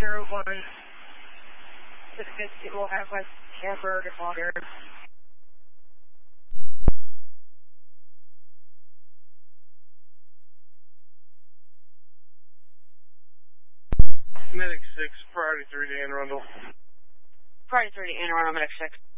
01. It will have my camper water. Medic 6, priority 3 to Anne Arundel. Priority 3 to Anne Arundel, Medic 6.